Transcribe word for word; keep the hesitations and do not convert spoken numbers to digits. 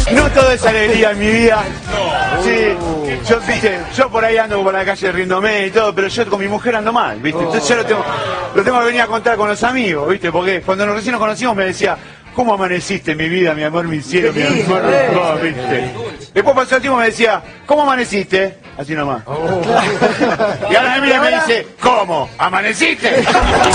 No todo es alegría en mi vida. Sí, yo, viste, yo por ahí ando por la calle riéndome y todo, pero yo con mi mujer ando mal, ¿viste? Entonces yo lo tengo, lo tengo que venir a contar con los amigos, ¿viste? Porque cuando nos recién nos conocimos me decía, ¿cómo amaneciste, mi vida, mi amor, mi cielo, mi amor, mi amor, ¿viste? Después pasó el tiempo y me decía, ¿cómo amaneciste? Así nomás. Y ahora me mira y me dice, ¿cómo? ¿Amaneciste?